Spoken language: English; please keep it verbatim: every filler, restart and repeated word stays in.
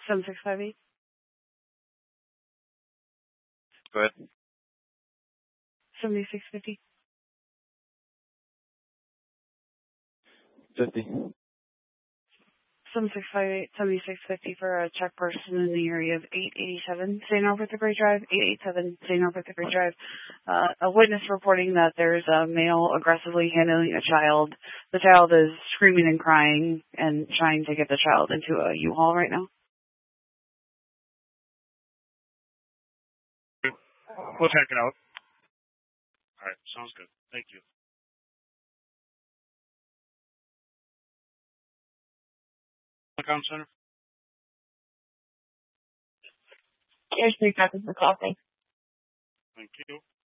seven six five eight. Go ahead. seventy-six fifty. fifty. seven six five eight, seventy-six fifty for a check person in the area of eight eighty-seven Saint Albert the Great Drive, eight eighty-seven Saint Albert the Great Drive. Uh, a witness reporting that there's a male aggressively handling a child. The child is screaming and crying and trying to get the child into a U-Haul right now. We'll check it out. All right, sounds good. Thank you. Account center. Here's three copies of the call. Thanks. Thank you.